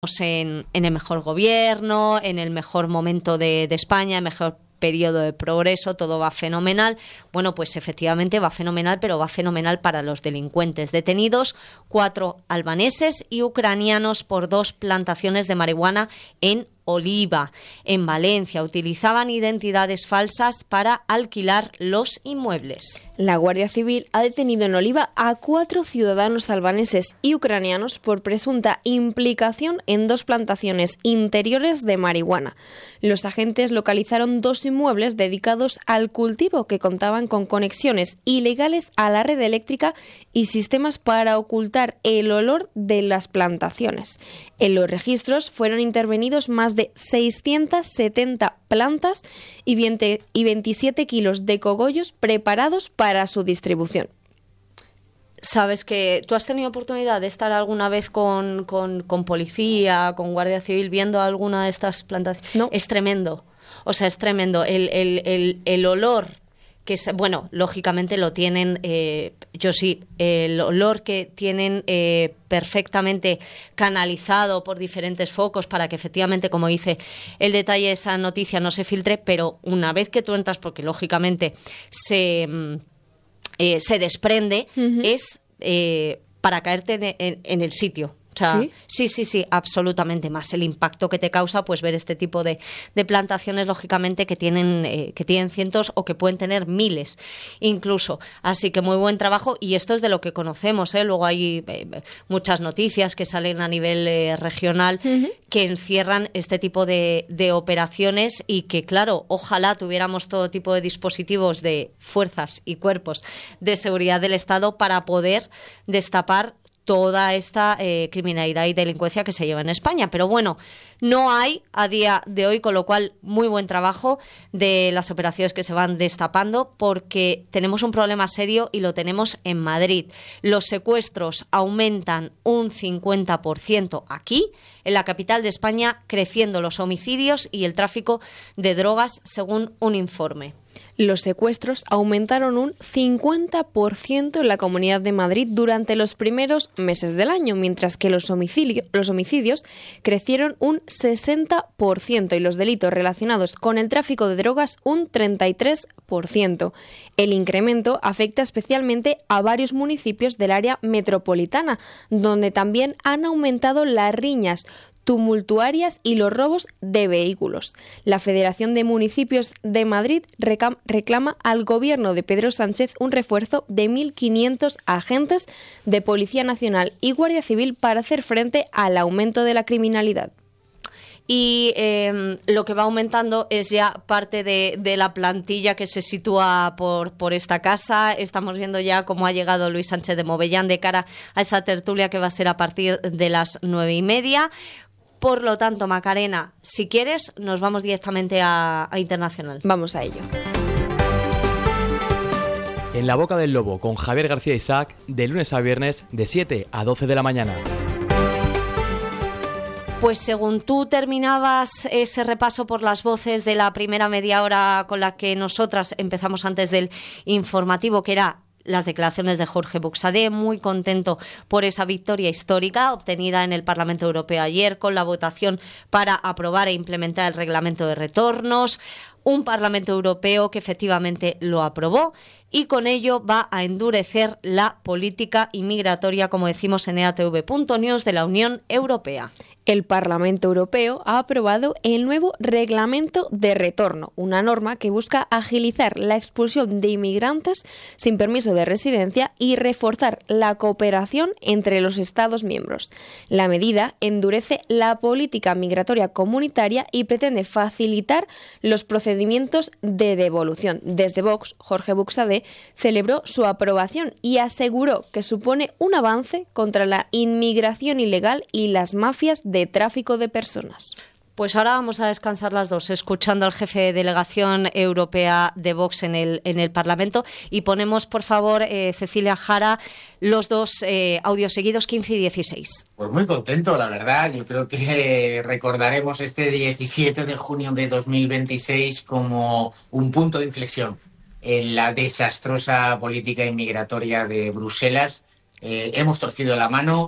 en el mejor gobierno, en el mejor momento de España, el mejor periodo de progreso, todo va fenomenal. Bueno, pues efectivamente va fenomenal, pero va fenomenal para los delincuentes. Detenidos 4 albaneses y ucranianos por 2 plantaciones de marihuana en Oliva, en Valencia. Utilizaban identidades falsas para alquilar los inmuebles. La Guardia Civil ha detenido en Oliva a 4 ciudadanos albaneses y ucranianos por presunta implicación en 2 plantaciones interiores de marihuana. Los agentes localizaron 2 inmuebles dedicados al cultivo que contaban con conexiones ilegales a la red eléctrica y sistemas para ocultar el olor de las plantaciones. En los registros fueron intervenidos más de 670 plantas y 27 kilos de cogollos preparados para su distribución. ¿Sabes que tú has tenido oportunidad de estar alguna vez con policía, con Guardia Civil, viendo alguna de estas plantaciones? No. Es tremendo. O sea, es tremendo. El olor, que es, bueno, lógicamente lo tienen, yo sí, el olor que tienen perfectamente canalizado por diferentes focos para que efectivamente, como dice el detalle, esa noticia no se filtre, pero una vez que tú entras, porque lógicamente se desprende, es para caerte en el sitio. O sea, sí, absolutamente. Más el impacto que te causa, pues ver este tipo de plantaciones, lógicamente, que tienen cientos o que pueden tener miles incluso. Así que muy buen trabajo, y esto es de lo que conocemos, ¿eh? Luego hay muchas noticias que salen a nivel regional que encierran este tipo de operaciones, y que, claro, ojalá tuviéramos todo tipo de dispositivos de fuerzas y cuerpos de seguridad del Estado para poder destapar toda esta criminalidad y delincuencia que se lleva en España. Pero bueno, no hay a día de hoy, con lo cual muy buen trabajo de las operaciones que se van destapando, porque tenemos un problema serio y lo tenemos en Madrid. Los secuestros aumentan un 50% aquí, en la capital de España, creciendo los homicidios y el tráfico de drogas, según un informe. Los secuestros aumentaron un 50% en la Comunidad de Madrid durante los primeros meses del año, mientras que los homicidios crecieron un 60% y los delitos relacionados con el tráfico de drogas un 33%. El incremento afecta especialmente a varios municipios del área metropolitana, donde también han aumentado las riñas tumultuarias y los robos de vehículos. La Federación de Municipios de Madrid reclama al gobierno de Pedro Sánchez un refuerzo de 1.500 agentes de Policía Nacional y Guardia Civil para hacer frente al aumento de la criminalidad. Y lo que va aumentando es ya parte de la plantilla que se sitúa por esta casa. Estamos viendo ya cómo ha llegado Luis Sánchez de Movellán de cara a esa tertulia que va a ser a partir de las 9:30. Por lo tanto, Macarena, si quieres, nos vamos directamente a Internacional. Vamos a ello. En la boca del lobo, con Javier García Isaac, de lunes a viernes, de 7 a 12 de la mañana. Pues según tú terminabas ese repaso por las voces de la primera media hora con la que nosotras empezamos antes del informativo, que era las declaraciones de Jorge Buxadé, muy contento por esa victoria histórica obtenida en el Parlamento Europeo ayer, con la votación para aprobar e implementar el reglamento de retornos, un Parlamento Europeo que efectivamente lo aprobó, y con ello va a endurecer la política inmigratoria, como decimos en EATV.news, de la Unión Europea. El Parlamento Europeo ha aprobado el nuevo Reglamento de Retorno, una norma que busca agilizar la expulsión de inmigrantes sin permiso de residencia y reforzar la cooperación entre los Estados miembros. La medida endurece la política migratoria comunitaria y pretende facilitar los procedimientos de devolución. Desde Vox, Jorge Buxadé celebró su aprobación y aseguró que supone un avance contra la inmigración ilegal y las mafias de tráfico de personas. Pues ahora vamos a descansar las dos, escuchando al jefe de delegación europea de Vox en el Parlamento, y ponemos, por favor, Cecilia Jara, los dos audios seguidos, 15 y 16. Pues muy contento, la verdad. Yo creo que recordaremos este 17 de junio de 2026 como un punto de inflexión en la desastrosa política inmigratoria de Bruselas. Hemos torcido la mano,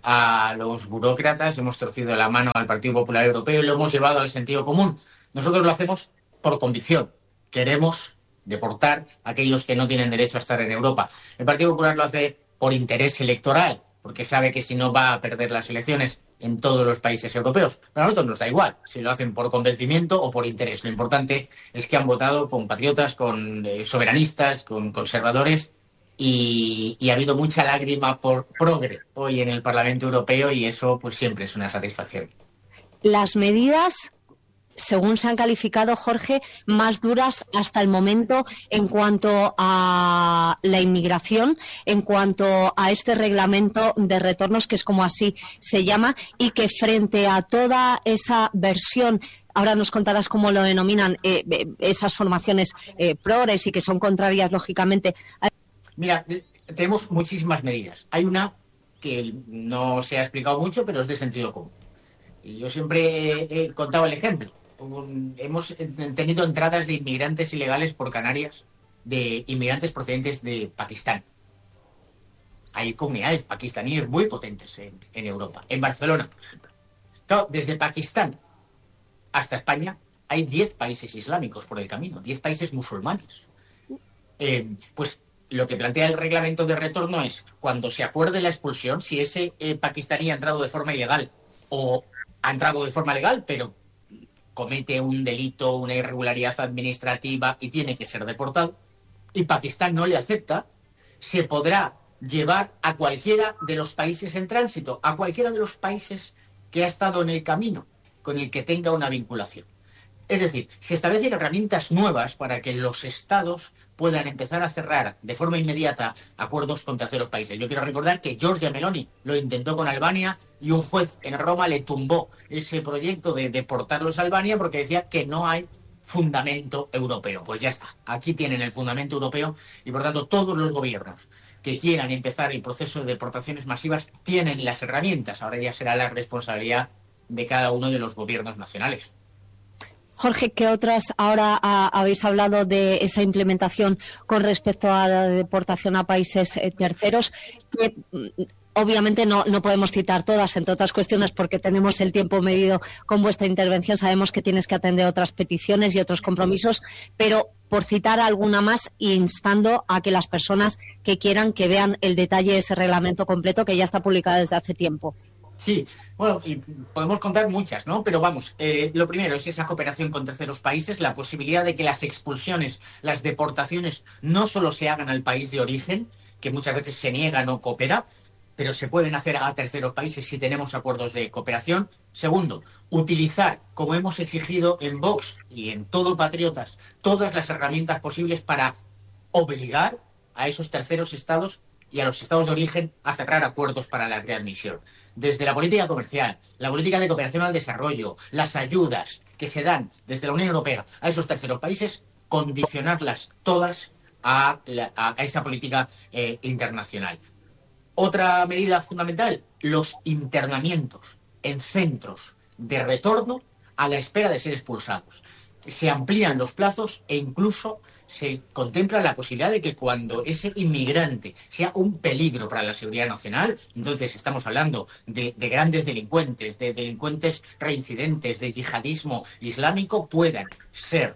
a los burócratas, hemos torcido la mano al Partido Popular Europeo y lo hemos llevado al sentido común. Nosotros lo hacemos por convicción. Queremos deportar a aquellos que no tienen derecho a estar en Europa. El Partido Popular lo hace por interés electoral, porque sabe que si no va a perder las elecciones en todos los países europeos. Pero a nosotros nos da igual si lo hacen por convencimiento o por interés. Lo importante es que han votado con patriotas, con soberanistas, con conservadores, y ha habido mucha lágrima por progre hoy en el Parlamento Europeo, y eso pues siempre es una satisfacción. Las medidas, según se han calificado, Jorge, más duras hasta el momento en cuanto a la inmigración, en cuanto a este reglamento de retornos, que es como así se llama, y que frente a toda esa versión, ahora nos contarás cómo lo denominan, esas formaciones progres y que son contrarias, lógicamente. Mira, tenemos muchísimas medidas. Hay una que no se ha explicado mucho, pero es de sentido común. Y yo siempre he contado el ejemplo. Hemos tenido entradas de inmigrantes ilegales por Canarias, de inmigrantes procedentes de Pakistán. Hay comunidades pakistaníes muy potentes en Europa. En Barcelona, por ejemplo. Claro, desde Pakistán hasta España hay 10 países islámicos por el camino, 10 países musulmanes. Pues lo que plantea el reglamento de retorno es, cuando se acuerde la expulsión, si ese pakistaní ha entrado de forma ilegal o ha entrado de forma legal, pero comete un delito, una irregularidad administrativa y tiene que ser deportado, y Pakistán no le acepta, se podrá llevar a cualquiera de los países en tránsito, a cualquiera de los países que ha estado en el camino, con el que tenga una vinculación. Es decir, se establecen herramientas nuevas para que los estados puedan empezar a cerrar de forma inmediata acuerdos con terceros países. Yo quiero recordar que Giorgia Meloni lo intentó con Albania y un juez en Roma le tumbó ese proyecto de deportarlos a Albania porque decía que no hay fundamento europeo. Pues ya está, aquí tienen el fundamento europeo y por tanto todos los gobiernos que quieran empezar el proceso de deportaciones masivas tienen las herramientas. Ahora ya será la responsabilidad de cada uno de los gobiernos nacionales. Jorge, ¿qué otras ahora habéis hablado de esa implementación con respecto a la deportación a países terceros? Que obviamente no podemos citar todas, entre otras cuestiones, porque tenemos el tiempo medido con vuestra intervención. Sabemos que tienes que atender otras peticiones y otros compromisos, pero por citar alguna más, instando a que las personas que quieran que vean el detalle de ese reglamento completo que ya está publicado desde hace tiempo. Sí, bueno, y podemos contar muchas, ¿no? Pero vamos, lo primero es esa cooperación con terceros países, la posibilidad de que las expulsiones, las deportaciones no solo se hagan al país de origen, que muchas veces se niega, no coopera, pero se pueden hacer a terceros países si tenemos acuerdos de cooperación. Segundo, utilizar, como hemos exigido en Vox y en Todo Patriotas, todas las herramientas posibles para obligar a esos terceros estados y a los estados de origen a cerrar acuerdos para la readmisión. Desde la política comercial, la política de cooperación al desarrollo, las ayudas que se dan desde la Unión Europea a esos terceros países, condicionarlas todas a esa política internacional. Otra medida fundamental, los internamientos en centros de retorno a la espera de ser expulsados. Se amplían los plazos e incluso se contempla la posibilidad de que cuando ese inmigrante sea un peligro para la seguridad nacional, entonces estamos hablando de grandes delincuentes, de delincuentes reincidentes, de yihadismo islámico, puedan ser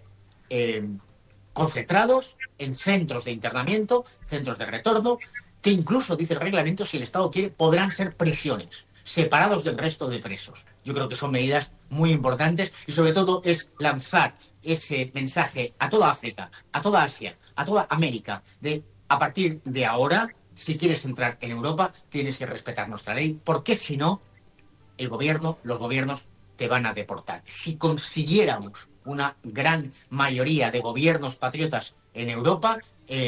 concentrados en centros de internamiento, centros de retorno, que incluso, dice el reglamento, si el Estado quiere, podrán ser prisiones, separados del resto de presos. Yo creo que son medidas muy importantes y sobre todo es lanzar ese mensaje a toda África, a toda Asia, a toda América, de a partir de ahora, si quieres entrar en Europa, tienes que respetar nuestra ley, porque si no, los gobiernos te van a deportar. Si consiguiéramos una gran mayoría de gobiernos patriotas en Europa,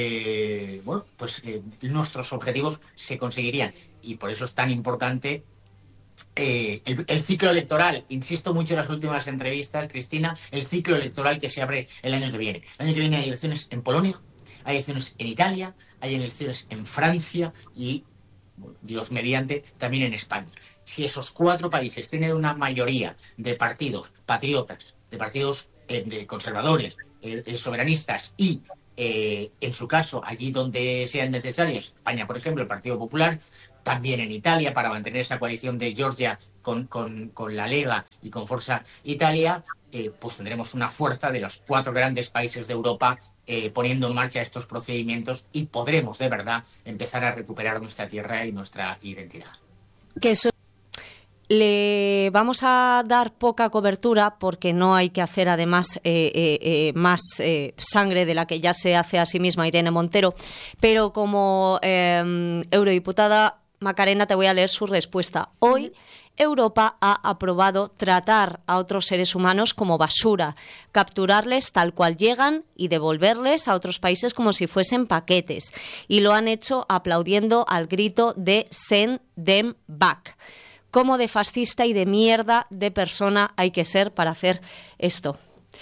nuestros objetivos se conseguirían. Y por eso es tan importante el ciclo electoral. Insisto mucho en las últimas entrevistas, Cristina, el ciclo electoral que se abre el año que viene. El año que viene hay elecciones en Polonia, hay elecciones en Italia, hay elecciones en Francia y, Dios mediante, también en España. Si esos 4 países tienen una mayoría de partidos patriotas, de partidos de conservadores, soberanistas y, en su caso, allí donde sean necesarios, España, por ejemplo, el Partido Popular, también en Italia, para mantener esa coalición de Georgia con la Lega y con Forza Italia, pues tendremos una fuerza de los 4 grandes países de Europa poniendo en marcha estos procedimientos y podremos de verdad empezar a recuperar nuestra tierra y nuestra identidad. Que eso le vamos a dar poca cobertura porque no hay que hacer además más sangre de la que ya se hace a sí misma Irene Montero, pero como eurodiputada, Macarena, te voy a leer su respuesta. Hoy Europa ha aprobado tratar a otros seres humanos como basura, capturarles tal cual llegan y devolverles a otros países como si fuesen paquetes. Y lo han hecho aplaudiendo al grito de "Send them back". ¿Cómo de fascista y de mierda de persona hay que ser para hacer esto?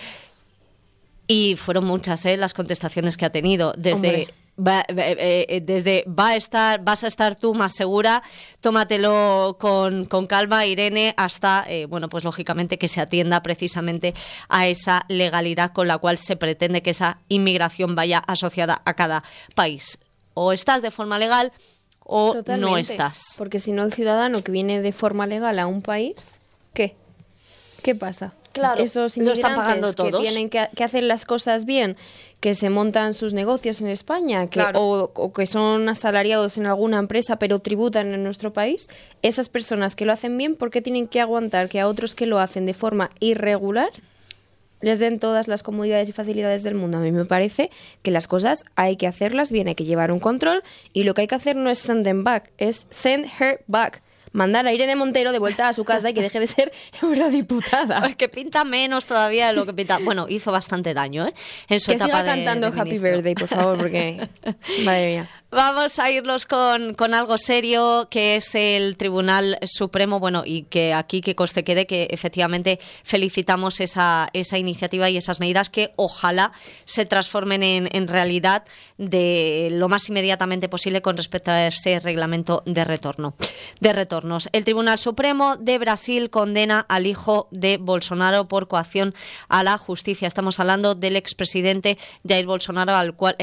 Y fueron muchas las contestaciones que ha tenido, desde vas a estar tú más segura, tómatelo con calma, Irene, hasta, pues lógicamente que se atienda precisamente a esa legalidad con la cual se pretende que esa inmigración vaya asociada a cada país. O estás de forma legal o Totalmente, no estás. Porque si no, el ciudadano que viene de forma legal a un país, ¿qué pasa? Claro, esos lo están inmigrantes pagando todos. que tienen que hacer las cosas bien, que se montan sus negocios en España, Claro. o que son asalariados en alguna empresa pero tributan en nuestro país, esas personas que lo hacen bien, ¿por qué tienen que aguantar que a otros que lo hacen de forma irregular les den todas las comodidades y facilidades del mundo? A mí me parece que las cosas hay que hacerlas bien, hay que llevar un control, y lo que hay que hacer no es send them back, es send her back. Mandar a Irene Montero de vuelta a su casa y que deje de ser eurodiputada. Es que pinta menos todavía de lo que pinta. Bueno, hizo bastante daño, en su Que etapa siga cantando de Happy ministro. Birthday, por favor, porque... Madre mía. Vamos a irnos con algo serio, que es el Tribunal Supremo, y que aquí que conste quede que efectivamente felicitamos esa iniciativa y esas medidas que ojalá se transformen en realidad de lo más inmediatamente posible con respecto a ese reglamento de retornos. El Tribunal Supremo de Brasil condena al hijo de Bolsonaro por coacción a la justicia. Estamos hablando del expresidente Jair Bolsonaro, al cual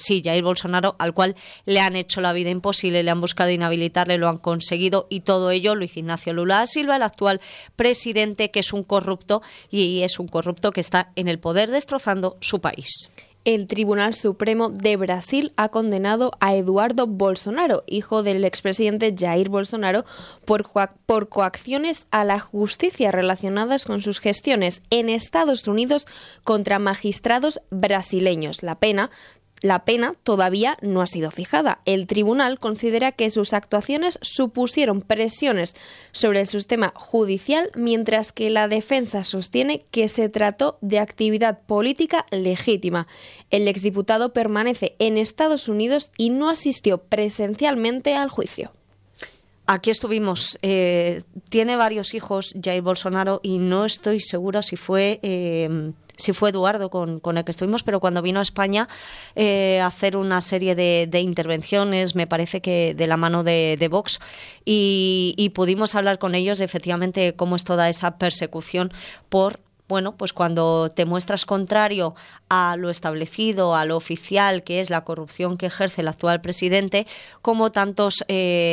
le han hecho la vida imposible, le han buscado inhabilitarle, lo han conseguido, y todo ello Luis Ignacio Lula da Silva, el actual presidente, que es un corrupto, y es un corrupto que está en el poder destrozando su país. El Tribunal Supremo de Brasil ha condenado a Eduardo Bolsonaro, hijo del expresidente Jair Bolsonaro, por coacciones a la justicia relacionadas con sus gestiones en Estados Unidos contra magistrados brasileños. La pena todavía no ha sido fijada. El tribunal considera que sus actuaciones supusieron presiones sobre el sistema judicial, mientras que la defensa sostiene que se trató de actividad política legítima. El exdiputado permanece en Estados Unidos y no asistió presencialmente al juicio. Aquí estuvimos. Tiene varios hijos Jair Bolsonaro y no estoy segura si fue Eduardo con el que estuvimos, pero cuando vino a España a hacer una serie de intervenciones, me parece que de la mano de Vox, y pudimos hablar con ellos de efectivamente cómo es toda esa persecución por... pues cuando te muestras contrario a lo establecido, a lo oficial, que es la corrupción que ejerce el actual presidente, como tantos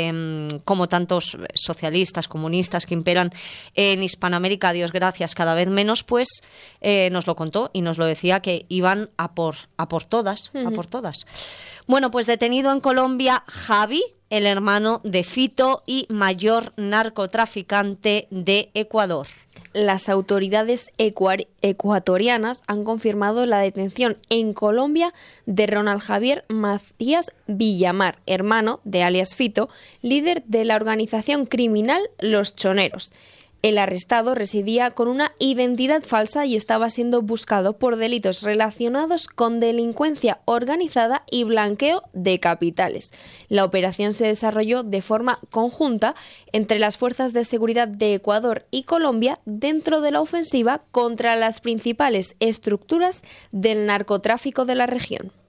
socialistas, comunistas que imperan en Hispanoamérica, Dios gracias, cada vez menos, pues nos lo contó y nos lo decía, que iban a por todas, a por todas. Bueno, pues detenido en Colombia Javi, el hermano de Fito y mayor narcotraficante de Ecuador. Las autoridades ecuatorianas han confirmado la detención en Colombia de Ronald Javier Macías Villamar, hermano de alias Fito, líder de la organización criminal Los Choneros. El arrestado residía con una identidad falsa y estaba siendo buscado por delitos relacionados con delincuencia organizada y blanqueo de capitales. La operación se desarrolló de forma conjunta entre las fuerzas de seguridad de Ecuador y Colombia dentro de la ofensiva contra las principales estructuras del narcotráfico de la región.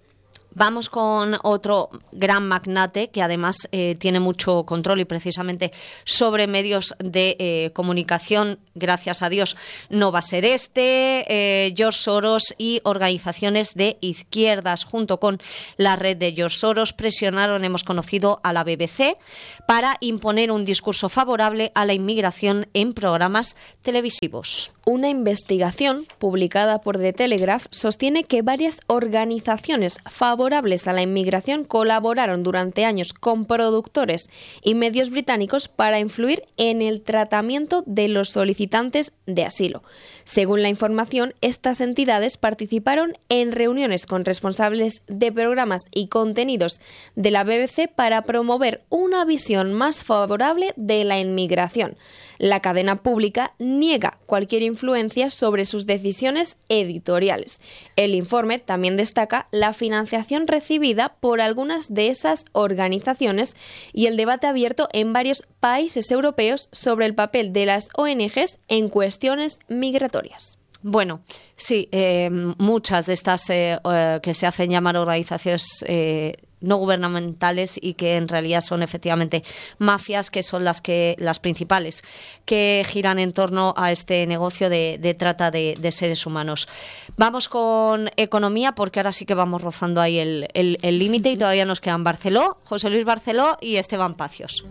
Vamos con otro gran magnate que además tiene mucho control y precisamente sobre medios de comunicación, gracias a Dios, no va a ser George Soros y organizaciones de izquierdas junto con la red de George Soros presionaron, hemos conocido, a la BBC para imponer un discurso favorable a la inmigración en programas televisivos. Una investigación publicada por The Telegraph sostiene que varias organizaciones favorables a la inmigración colaboraron durante años con productores y medios británicos para influir en el tratamiento de los solicitantes de asilo. Según la información, estas entidades participaron en reuniones con responsables de programas y contenidos de la BBC para promover una visión más favorable de la inmigración. La cadena pública niega cualquier influencia sobre sus decisiones editoriales. El informe también destaca la financiación recibida por algunas de esas organizaciones y el debate abierto en varios países europeos sobre el papel de las ONGs en cuestiones migratorias. Bueno, sí, muchas de estas que se hacen llamar organizaciones no gubernamentales y que en realidad son efectivamente mafias, que son las principales que giran en torno a este negocio de trata de seres humanos. Vamos con economía, porque ahora sí que vamos rozando ahí el límite y todavía nos quedan Barceló, José Luis Barceló y Esteban Pacios.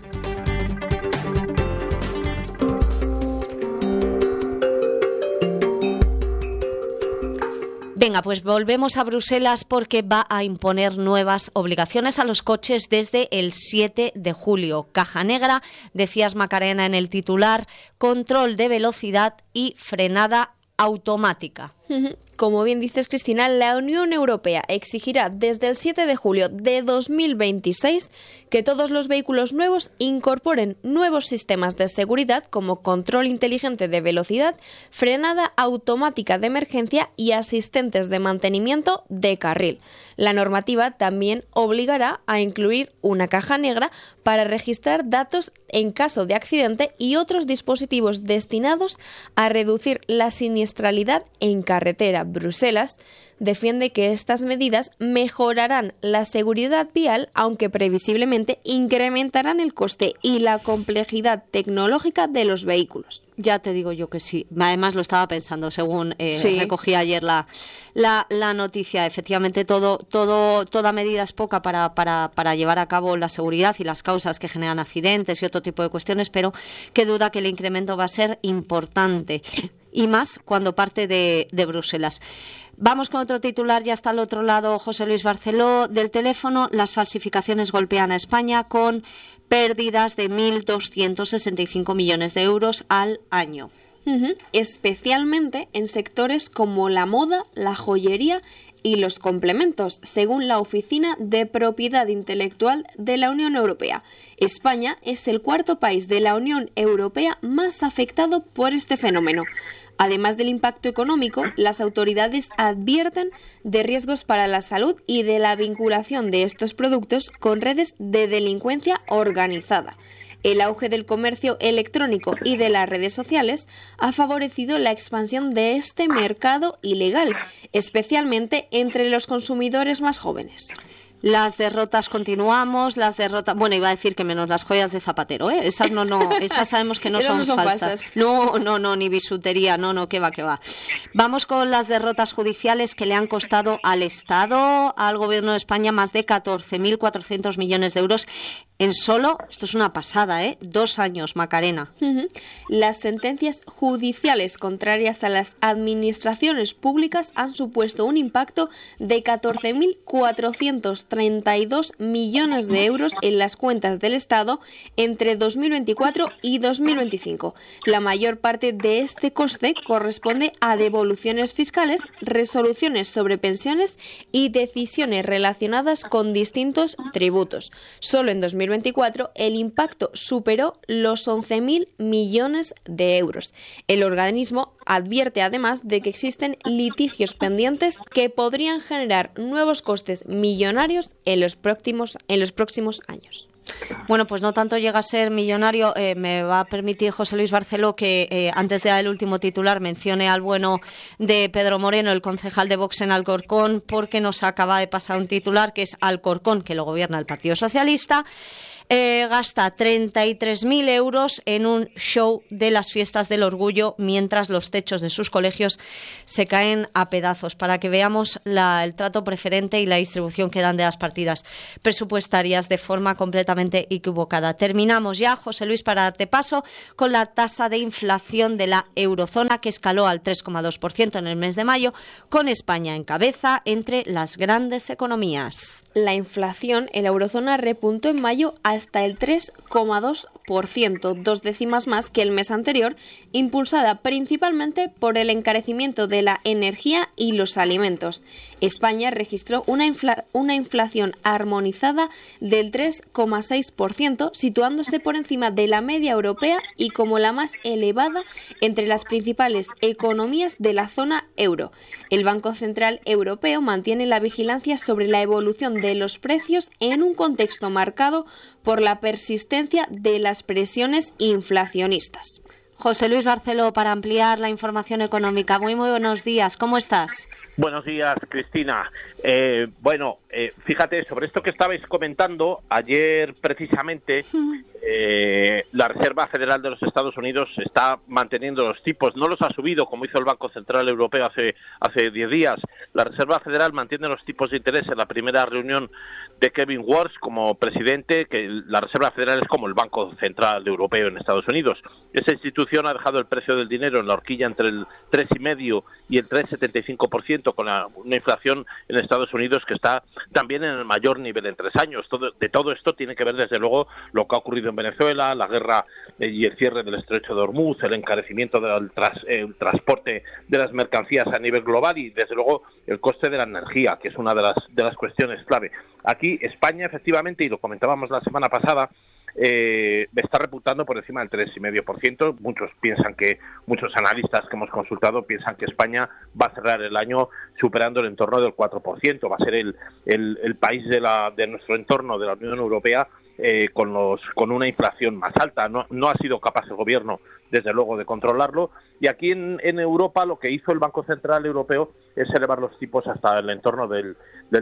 Venga, pues volvemos a Bruselas porque va a imponer nuevas obligaciones a los coches desde el 7 de julio. Caja negra, decías Macarena en el titular, control de velocidad y frenada automática. Como bien dices, Cristina, la Unión Europea exigirá desde el 7 de julio de 2026 que todos los vehículos nuevos incorporen nuevos sistemas de seguridad como control inteligente de velocidad, frenada automática de emergencia y asistentes de mantenimiento de carril. La normativa también obligará a incluir una caja negra para registrar datos en caso de accidente y otros dispositivos destinados a reducir la siniestralidad en carretera. Bruselas defiende que estas medidas mejorarán la seguridad vial, aunque previsiblemente incrementarán el coste y la complejidad tecnológica de los vehículos. Ya te digo yo que sí. Además lo estaba pensando según recogí ayer la noticia. Efectivamente, toda medida es poca para llevar a cabo la seguridad y las causas que generan accidentes y otro tipo de cuestiones, pero qué duda que el incremento va a ser importante. Y más cuando parte de Bruselas. Vamos con otro titular, ya está al otro lado José Luis Barceló del teléfono. Las falsificaciones golpean a España con pérdidas de 1.265 millones de euros al año. Especialmente en sectores como la moda, la joyería y los complementos, según la Oficina de Propiedad Intelectual de la Unión Europea. España es el cuarto país de la Unión Europea más afectado por este fenómeno. Además del impacto económico, las autoridades advierten de riesgos para la salud y de la vinculación de estos productos con redes de delincuencia organizada. El auge del comercio electrónico y de las redes sociales ha favorecido la expansión de este mercado ilegal, especialmente entre los consumidores más jóvenes. Las derrotas continuamos, bueno, iba a decir que menos las joyas de Zapatero, esas esas sabemos que no son falsas. No, ni bisutería, que va. Vamos con las derrotas judiciales que le han costado al Estado, al Gobierno de España, más de 14.400 millones de euros en solo, esto es una pasada, 2 años, Macarena. Las sentencias judiciales contrarias a las administraciones públicas han supuesto un impacto de 14.432 millones de euros en las cuentas del Estado entre 2024 y 2025. La mayor parte de este coste corresponde a devoluciones fiscales, resoluciones sobre pensiones y decisiones relacionadas con distintos tributos. Solo en 2024 el impacto superó los 11.000 millones de euros. El organismo advierte además de que existen litigios pendientes que podrían generar nuevos costes millonarios en los próximos años. Bueno, pues no tanto llega a ser millonario. Me va a permitir José Luis Barceló que antes de dar el último titular mencione al bueno de Pedro Moreno, el concejal de Vox en Alcorcón, porque nos acaba de pasar un titular que es Alcorcón, que lo gobierna el Partido Socialista. Gasta 33.000 euros en un show de las fiestas del orgullo mientras los techos de sus colegios se caen a pedazos, para que veamos el trato preferente y la distribución que dan de las partidas presupuestarias de forma completamente equivocada. Terminamos ya, José Luis, para darte paso, con la tasa de inflación de la eurozona, que escaló al 3,2% en el mes de mayo, con España en cabeza entre las grandes economías. La inflación en la eurozona repuntó en mayo hasta el 3,2%, 2 décimas más que el mes anterior, impulsada principalmente por el encarecimiento de la energía y los alimentos. España registró una inflación armonizada del 3,6%, situándose por encima de la media europea y como la más elevada entre las principales economías de la zona euro. El Banco Central Europeo mantiene la vigilancia sobre la evolución de los precios en un contexto marcado por la persistencia de las presiones inflacionistas. José Luis Barceló, para ampliar la información económica. Muy buenos días, ¿cómo estás? Buenos días, Cristina. Fíjate, sobre esto que estabais comentando, ayer precisamente la Reserva Federal de los Estados Unidos está manteniendo los tipos, no los ha subido como hizo el Banco Central Europeo hace 10 días. La Reserva Federal mantiene los tipos de interés en la primera reunión de Kevin Warsh como presidente, que la Reserva Federal es como el Banco Central Europeo en Estados Unidos. Esa institución ha dejado el precio del dinero en la horquilla entre el 3,5% y el 3,75%, con una inflación en Estados Unidos que está también en el mayor nivel en 3 años. De todo esto tiene que ver, desde luego, lo que ha ocurrido en Venezuela, la guerra y el cierre del Estrecho de Hormuz, el encarecimiento del transporte de las mercancías a nivel global y, desde luego, el coste de la energía, que es una de las cuestiones clave. Aquí España, efectivamente, y lo comentábamos la semana pasada, está reputando por encima del 3,5%. Muchos analistas que hemos consultado piensan que España va a cerrar el año superando el entorno del 4%. Va a ser el país de nuestro entorno, de la Unión Europea, con una inflación más alta. No ha sido capaz el gobierno, desde luego, de controlarlo. Y aquí en Europa lo que hizo el Banco Central Europeo es elevar los tipos hasta el entorno del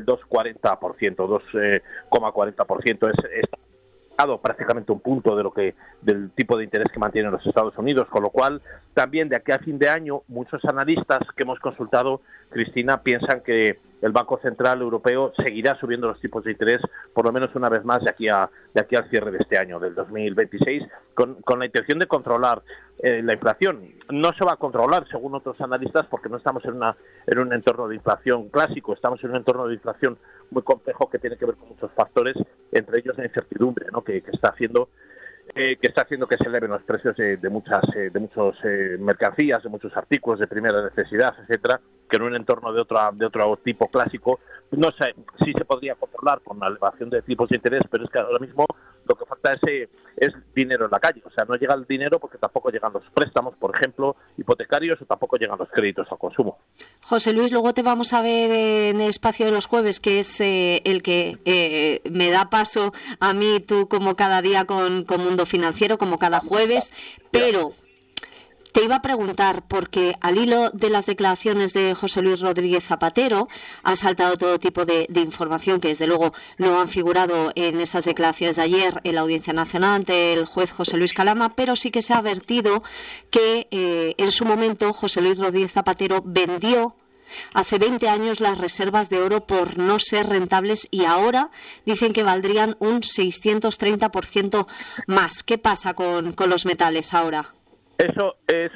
2,40%, 2,40%. Es prácticamente un punto del tipo de interés que mantienen los Estados Unidos, con lo cual también de aquí a fin de año muchos analistas que hemos consultado, Cristina, piensan que el Banco Central Europeo seguirá subiendo los tipos de interés por lo menos una vez más de aquí al cierre de este año, del 2026, con la intención de controlar la inflación. No se va a controlar, según otros analistas, porque no estamos en un entorno de inflación clásico, estamos en un entorno de inflación muy complejo que tiene que ver con muchos factores, entre ellos la incertidumbre, ¿no? que está haciendo que se eleven los precios de muchas mercancías, de muchos artículos de primera necesidad, etcétera, que en un entorno de otro tipo clásico no sé si se podría controlar con la elevación de tipos de interés, pero es que ahora mismo lo que falta es dinero en la calle. O sea, no llega el dinero porque tampoco llegan los préstamos, por ejemplo, hipotecarios, o tampoco llegan los créditos al consumo. José Luis, luego te vamos a ver en el espacio de los jueves, que es el que me da paso a mí, tú como cada día con Mundo Financiero, como cada jueves, pero te iba a preguntar, porque al hilo de las declaraciones de José Luis Rodríguez Zapatero ha saltado todo tipo de información que desde luego no han figurado en esas declaraciones de ayer en la Audiencia Nacional ante el juez José Luis Calama, pero sí que se ha advertido que en su momento José Luis Rodríguez Zapatero vendió hace 20 años las reservas de oro por no ser rentables y ahora dicen que valdrían un 630% más. ¿Qué pasa con los metales ahora? Eso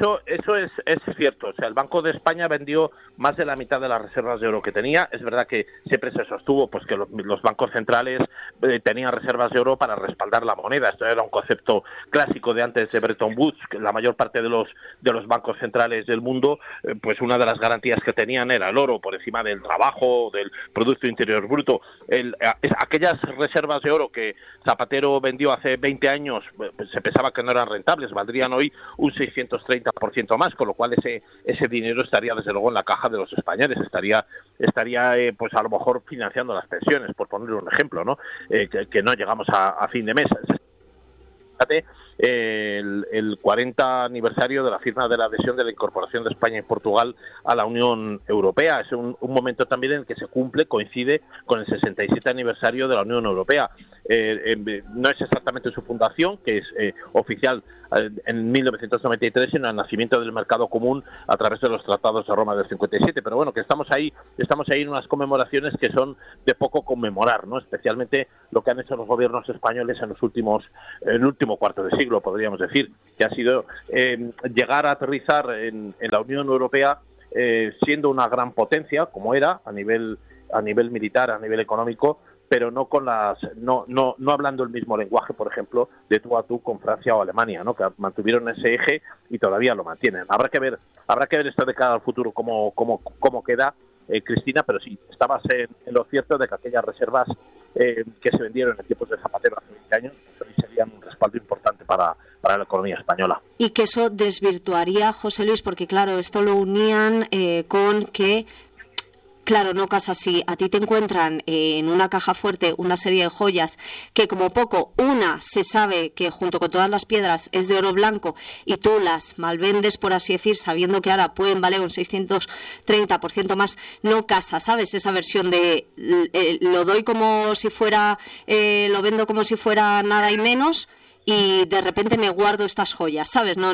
es cierto. O sea, el Banco de España vendió más de la mitad de las reservas de oro que tenía. Es verdad que siempre se sostuvo pues que los bancos centrales tenían reservas de oro para respaldar la moneda. Esto era un concepto clásico de antes de Bretton Woods, que la mayor parte de los bancos centrales del mundo, pues una de las garantías que tenían era el oro por encima del trabajo, del Producto Interior Bruto. Aquellas reservas de oro que Zapatero vendió hace 20 años, pues se pensaba que no eran rentables, valdrían hoy un un 630% más, con lo cual ese dinero estaría desde luego en la caja de los españoles, estaría pues a lo mejor financiando las pensiones, por poner un ejemplo, ¿no? Que no llegamos a fin de mes. Fíjate, el 40 aniversario de la firma de la adhesión de la incorporación de España y Portugal a la Unión Europea. Es un momento también en el que coincide con el 67 aniversario de la Unión Europea. No es exactamente su fundación, que es oficial en 1993, sino el nacimiento del mercado común a través de los tratados de Roma del 57. Pero bueno, que estamos ahí en unas conmemoraciones que son de poco conmemorar, ¿no? Especialmente lo que han hecho los gobiernos españoles en el último cuarto de siglo, podríamos decir, que ha sido llegar a aterrizar en la Unión Europea siendo una gran potencia, como era, a nivel militar, a nivel económico, pero no hablando el mismo lenguaje, por ejemplo, de tú a tú con Francia o Alemania, ¿no? Que mantuvieron ese eje y todavía lo mantienen. Habrá que ver esto de cara al futuro cómo queda, Cristina, pero sí, estabas en lo cierto de que aquellas reservas que se vendieron en tiempos de Zapatero hace 20 años serían un respaldo importante para la economía española. Y que eso desvirtuaría, José Luis, porque claro, esto lo unían con que... Claro, no casa, si a ti te encuentran en una caja fuerte una serie de joyas que como poco una se sabe que junto con todas las piedras es de oro blanco y tú las malvendes, por así decir, sabiendo que ahora pueden valer un 630% más, no casa, ¿sabes? Esa versión de lo doy como si fuera, lo vendo como si fuera nada y menos y de repente me guardo estas joyas, ¿sabes? No.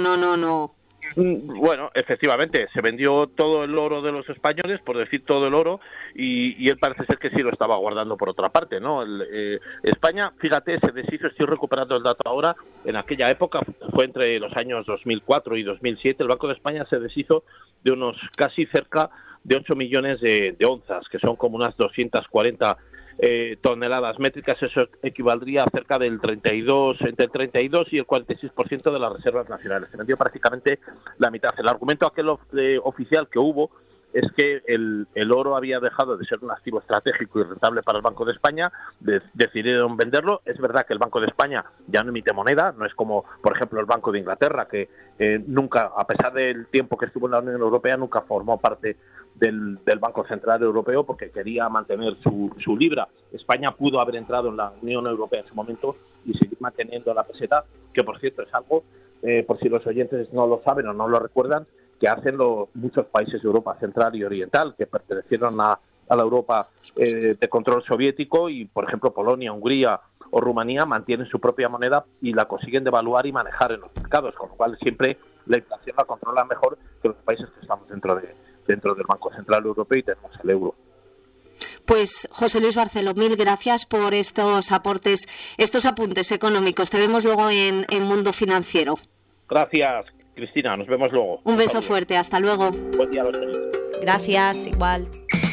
Bueno, efectivamente, se vendió todo el oro de los españoles, por decir todo el oro, y él parece ser que sí lo estaba guardando por otra parte, ¿no? España, fíjate, se deshizo, estoy recuperando el dato ahora, en aquella época, fue entre los años 2004 y 2007, el Banco de España se deshizo de unos casi cerca de 8 millones de onzas, que son como unas 240 toneladas métricas. Eso equivaldría a cerca del entre el 32 y el 46% de las reservas nacionales. Se vendió prácticamente la mitad. El argumento aquel oficial que hubo es que el oro había dejado de ser un activo estratégico y rentable para el Banco de España, decidieron venderlo. Es verdad que el Banco de España ya no emite moneda, no es como, por ejemplo, el Banco de Inglaterra, que nunca, a pesar del tiempo que estuvo en la Unión Europea, nunca formó parte del Banco Central Europeo porque quería mantener su libra. España pudo haber entrado en la Unión Europea en su momento y seguir manteniendo la peseta, que por cierto es algo, por si los oyentes no lo saben o no lo recuerdan, que hacen muchos países de Europa Central y Oriental, que pertenecieron a la Europa de control soviético, y por ejemplo Polonia, Hungría o Rumanía mantienen su propia moneda y la consiguen devaluar y manejar en los mercados, con lo cual siempre la inflación la controlan mejor que los países que estamos dentro del Banco Central Europeo y tenemos el euro. Pues José Luis Barceló, mil gracias por estos aportes, estos apuntes económicos. Te vemos luego en Mundo Financiero. Gracias, Cristina, nos vemos luego. Un beso fuerte, hasta luego. Buen día a los dos. Gracias, igual.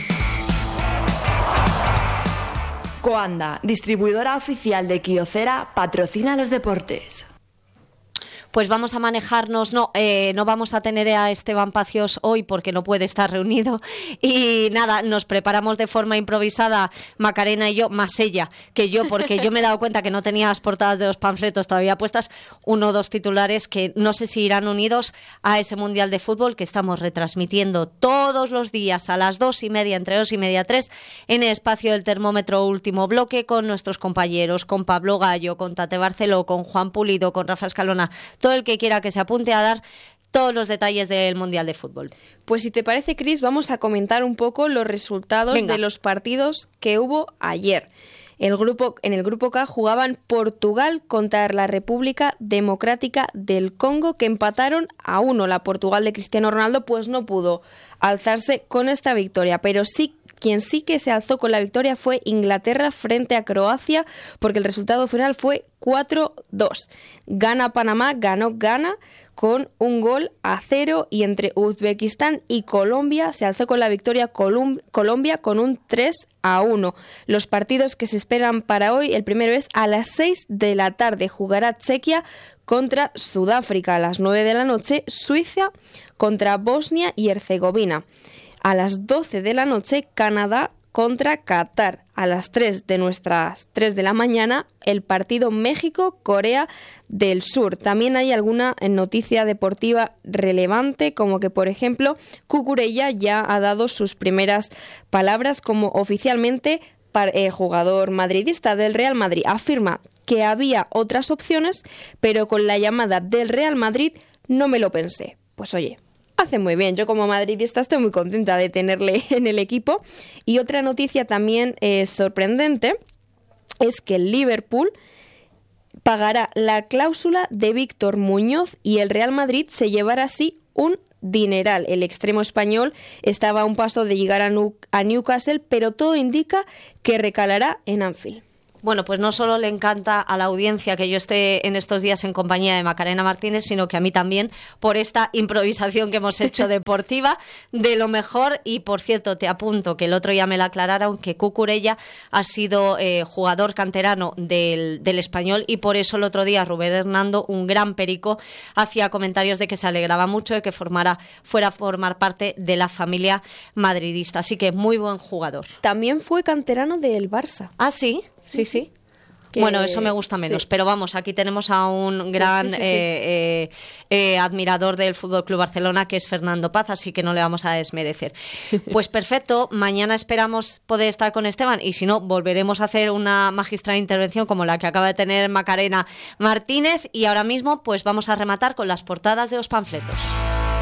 Coanda, distribuidora oficial de Kyocera, patrocina los deportes. Pues vamos a manejarnos, no vamos a tener a Esteban Pacios hoy porque no puede estar reunido y nada, nos preparamos de forma improvisada, Macarena y yo, más ella que yo, porque yo me he dado cuenta que no tenía las portadas de los panfletos todavía puestas, 1 o 2 titulares que no sé si irán unidos a ese Mundial de Fútbol que estamos retransmitiendo todos los días a las 2:30, entre 2:30 3, en el espacio del Termómetro Último Bloque, con nuestros compañeros, con Pablo Gallo, con Tate Barceló, con Juan Pulido, con Rafa Escalona, todo el que quiera que se apunte a dar todos los detalles del Mundial de Fútbol. Pues si te parece, Cris, vamos a comentar un poco los resultados de los partidos que hubo ayer. En el grupo K jugaban Portugal contra la República Democrática del Congo, que empataron a 1. La Portugal de Cristiano Ronaldo pues no pudo alzarse con esta victoria, pero quien sí que se alzó con la victoria fue Inglaterra frente a Croacia, porque el resultado final fue 4-2. Gana Panamá, ganó Ghana con 1-0, y entre Uzbekistán y Colombia se alzó con la victoria Colombia con un 3-1. Los partidos que se esperan para hoy, el primero es a las 6 de la tarde, jugará Chequia contra Sudáfrica. A las 9 de la noche, Suiza contra Bosnia y Herzegovina. A las 12 de la noche, Canadá contra Qatar. A las 3 de la mañana, el partido México-Corea del Sur. También hay alguna noticia deportiva relevante, como que, por ejemplo, Cucurella ya ha dado sus primeras palabras como oficialmente jugador madridista del Real Madrid. Afirma que había otras opciones, pero con la llamada del Real Madrid no me lo pensé. Pues oye, hace muy bien. Yo como madridista estoy muy contenta de tenerle en el equipo. Y otra noticia también sorprendente es que el Liverpool pagará la cláusula de Víctor Muñoz y el Real Madrid se llevará así un dineral. El extremo español estaba a un paso de llegar a Newcastle, pero todo indica que recalará en Anfield. Bueno, pues no solo le encanta a la audiencia que yo esté en estos días en compañía de Macarena Martínez, sino que a mí también por esta improvisación que hemos hecho deportiva de lo mejor. Y por cierto, te apunto que el otro ya me lo aclararon, que Cucurella ha sido jugador canterano del Español, y por eso el otro día Rubén Hernando, un gran perico, hacía comentarios de que se alegraba mucho de que fuera a formar parte de la familia madridista. Así que muy buen jugador. También fue canterano del Barça. Ah, sí. Sí. Bueno, eso me gusta menos, sí. Pero vamos, aquí tenemos a un gran admirador del Fútbol Club Barcelona, que es Fernando Paz, así que no le vamos a desmerecer. Pues perfecto, mañana esperamos poder estar con Esteban, y si no, volveremos a hacer una magistral intervención como la que acaba de tener Macarena Martínez, y ahora mismo pues vamos a rematar con las portadas de los panfletos.